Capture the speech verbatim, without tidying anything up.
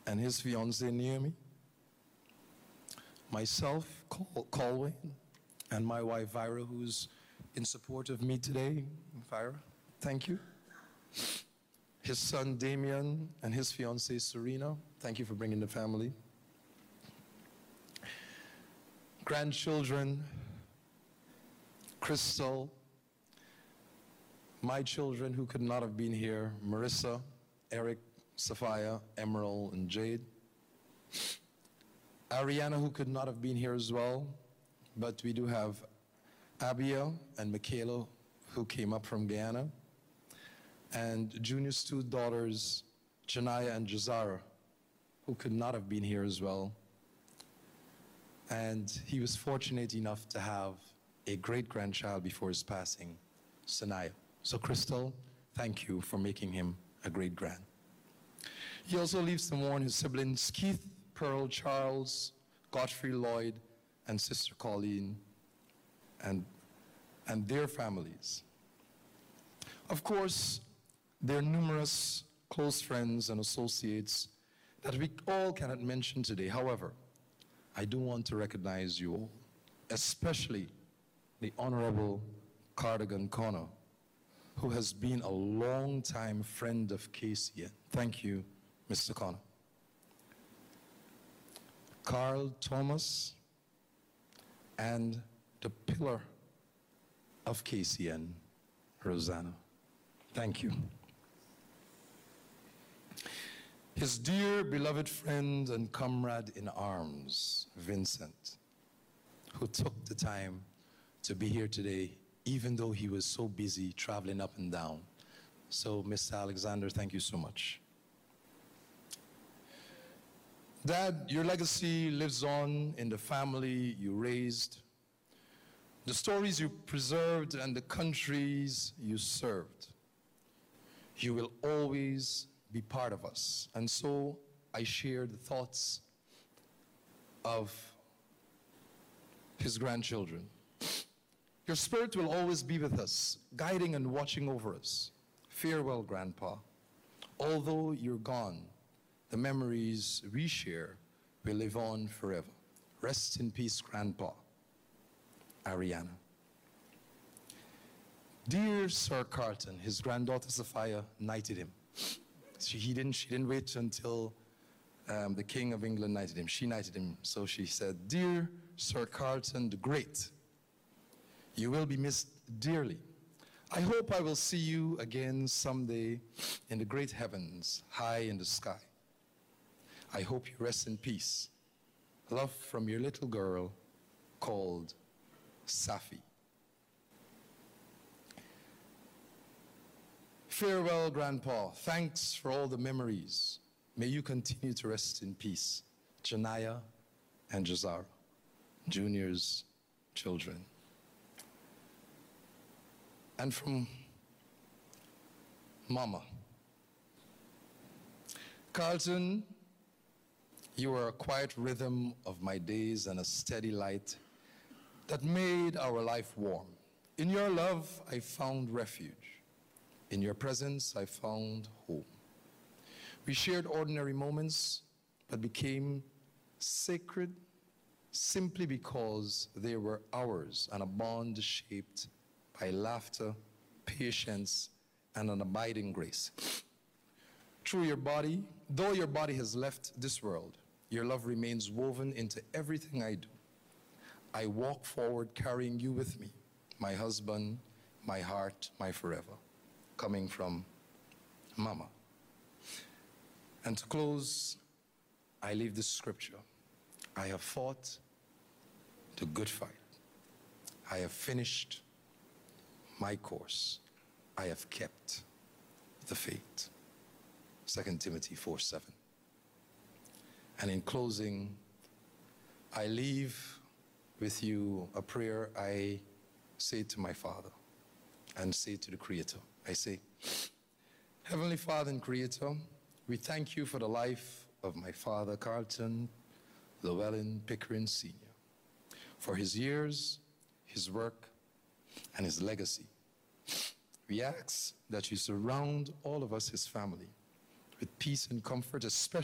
and his fiancée Naomi, myself, Col- Colwyn, and my wife Vyra, who's in support of me today. Vyra, thank you. His son Damien and his fiancée Serena, thank you for bringing the family. Grandchildren, Crystal, my children who could not have been here, Marissa, Eric, Sophia, Emerald, and Jade. Ariana, who could not have been here as well, but we do have Abiel and Michaela, who came up from Guyana, and Junior's two daughters, Janaya and Jazara, who could not have been here as well. And he was fortunate enough to have a great-grandchild before his passing, Sanaya. So Crystal, thank you for making him a great-grand. He also leaves to mourn his siblings, Keith, Pearl, Charles, Godfrey, Lloyd, and Sister Colleen, and, and their families. Of course, there are numerous close friends and associates that we all cannot mention today. However, I do want to recognize you all, especially the Honorable Cardigan Connor, who has been a long-time friend of K C N. Thank you, Mister Connor. Carl Thomas, and the pillar of K C N, Rosanna. Thank you. His dear beloved friend and comrade in arms, Vincent, who took the time to be here today, even though he was so busy traveling up and down. So, Mister Alexander, thank you so much. Dad, your legacy lives on in the family you raised, the stories you preserved, and the countries you served. You will always be part of us. And so I share the thoughts of his grandchildren. Your spirit will always be with us, guiding and watching over us. Farewell, Grandpa. Although you're gone, the memories we share will live on forever. Rest in peace, Grandpa. Ariana. Dear Sir Carlton, his granddaughter Sophia knighted him. She, he didn't, she didn't wait until um, the King of England knighted him. She knighted him. So she said, Dear Sir Carlton the Great, you will be missed dearly. I hope I will see you again someday in the great heavens, high in the sky. I hope you rest in peace. Love from your little girl called Safi. Farewell, Grandpa. Thanks for all the memories. May you continue to rest in peace. Janaya and Jazara, Junior's children. And from Mama. Carlton, you are a quiet rhythm of my days and a steady light that made our life warm. In your love, I found refuge. In your presence, I found home. We shared ordinary moments, but became sacred simply because they were ours, and a bond shaped by laughter, patience, and an abiding grace. Through your body, though your body has left this world, your love remains woven into everything I do. I walk forward carrying you with me, my husband, my heart, my forever. Coming from Mama. And to close, I leave this scripture. I have fought the good fight. I have finished my course. I have kept the faith. Second Timothy four seven. And in closing, I leave with you a prayer I say to my Father and say to the Creator. I say, Heavenly Father and Creator, we thank you for the life of my father, Carlton Llewellyn Pickering Senior, for his years, his work, and his legacy. We ask that you surround all of us, his family, with peace and comfort, especially